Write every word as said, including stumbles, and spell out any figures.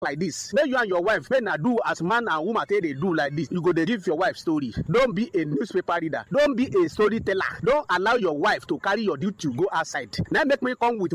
like this, make you and your wife make na do as man and woman take dey do like this. You go dey give your wife story. Don be a newspaper reader, don be a storyteller. Don allow your wife to carry your duty go outside. Na make me come with